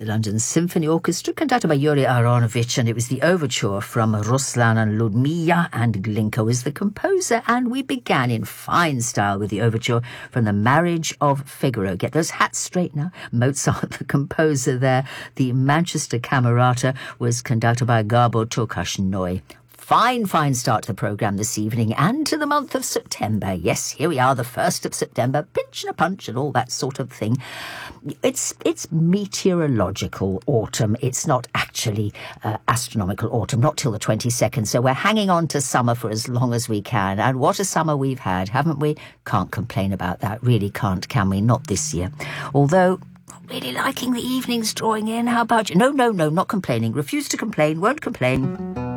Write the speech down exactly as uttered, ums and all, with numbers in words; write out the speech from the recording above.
the London Symphony Orchestra, conducted by Yuri Aronovich, and it was the overture from Ruslan and Ludmilla, and Glinka was the composer, and we began in fine style with the overture from The Marriage of Figaro. Get those hats straight now. Mozart, the composer there. The Manchester Camerata was conducted by Gabor Tokash-Noy. Fine, fine start to the programme this evening and to the month of September. Yes, here we are, the first of September, pinch and a punch and all that sort of thing. It's it's meteorological autumn. It's not actually uh, astronomical autumn, not till the twenty-second. So we're hanging on to summer for as long as we can. And what a summer we've had, haven't we? Can't complain about that. Really can't, can we? Not this year. Although... really liking the evenings drawing in. How about you? No, no, no, not complaining. Refuse to complain, won't complain.